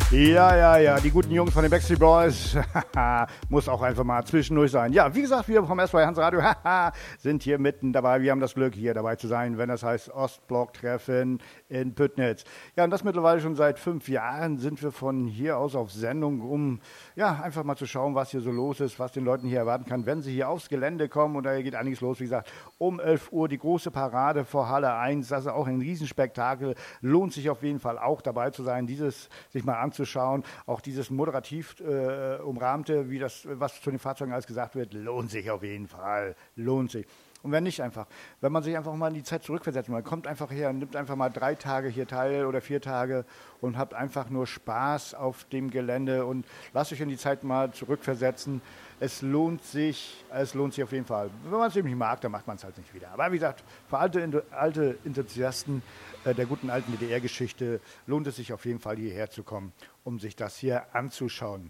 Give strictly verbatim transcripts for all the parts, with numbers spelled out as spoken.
Ja, ja, ja, die guten Jungs von den Backstreet Boys, muss auch einfach mal zwischendurch sein. Ja, wie gesagt, wir vom S zwei Hans Radio sind hier mitten dabei. Wir haben das Glück, hier dabei zu sein, wenn das heißt Ostblock-Treffen in Püttnitz. Ja, und das mittlerweile schon seit fünf Jahren sind wir von hier aus auf Sendung, um ja einfach mal zu schauen, was hier so los ist, was den Leuten hier erwarten kann, wenn sie hier aufs Gelände kommen. Und da geht einiges los, wie gesagt, um elf Uhr die große Parade vor Halle eins. Das ist auch ein Riesenspektakel. Lohnt sich auf jeden Fall auch dabei zu sein, dieses sich mal anzuschauen. Auch dieses moderativ äh, umrahmte, wie das, was zu den Fahrzeugen alles gesagt wird, lohnt sich auf jeden Fall. Lohnt sich. Und wenn nicht einfach, wenn man sich einfach mal in die Zeit zurückversetzt, man kommt einfach her und nimmt einfach mal drei Tage hier teil oder vier Tage und habt einfach nur Spaß auf dem Gelände und lasst euch in die Zeit mal zurückversetzen. Es lohnt sich, es lohnt sich auf jeden Fall. Wenn man es eben nicht mag, dann macht man es halt nicht wieder. Aber wie gesagt, für alte, alte Enthusiasten äh, der guten alten D D R-Geschichte lohnt es sich auf jeden Fall hierher zu kommen, um sich das hier anzuschauen.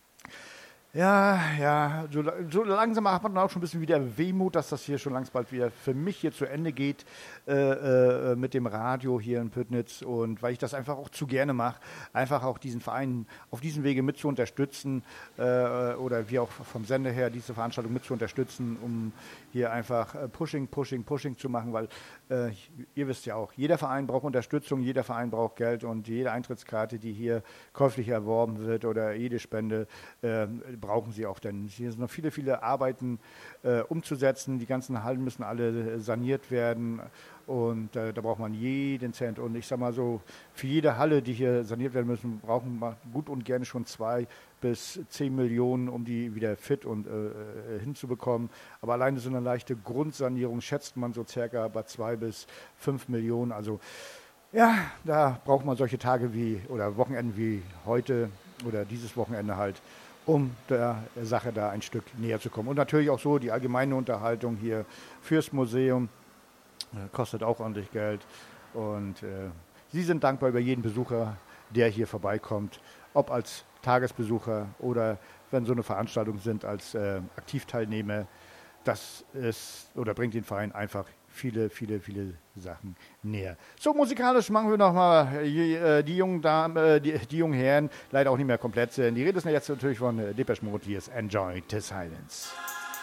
Ja, ja, so, so langsam hat man auch schon ein bisschen wieder Wehmut, dass das hier schon langsam bald wieder für mich hier zu Ende geht äh, äh, mit dem Radio hier in Püttnitz und weil ich das einfach auch zu gerne mache, einfach auch diesen Verein auf diesem Wege mit zu unterstützen äh, oder wie auch vom Sender her diese Veranstaltung mit zu unterstützen, um hier einfach äh, Pushing, Pushing, Pushing zu machen, weil äh, ihr wisst ja auch, jeder Verein braucht Unterstützung, jeder Verein braucht Geld und jede Eintrittskarte, die hier käuflich erworben wird oder jede Spende, äh, brauchen sie auch, denn hier sind noch viele, viele Arbeiten äh, umzusetzen. Die ganzen Hallen müssen alle saniert werden und äh, da braucht man jeden Cent. Und ich sag mal so, für jede Halle, die hier saniert werden müssen, brauchen wir gut und gerne schon zwei bis zehn Millionen, um die wieder fit und äh, hinzubekommen. Aber alleine so eine leichte Grundsanierung schätzt man so circa bei zwei bis fünf Millionen. Also ja, da braucht man solche Tage wie oder Wochenenden wie heute oder dieses Wochenende halt, um der Sache da ein Stück näher zu kommen. Und natürlich auch so die allgemeine Unterhaltung hier fürs Museum, äh, kostet auch ordentlich Geld. Und äh, Sie sind dankbar über jeden Besucher, der hier vorbeikommt, ob als Tagesbesucher oder wenn so eine Veranstaltung sind als äh, Aktivteilnehmer. Das ist oder bringt den Verein einfach viele, viele, viele Sachen näher. So, musikalisch machen wir nochmal äh, die jungen Damen, äh, die, die jungen Herren, leider auch nicht mehr komplett sind. Die Rede ist jetzt natürlich von äh, Depeche Mode, hier ist Enjoy the Silence.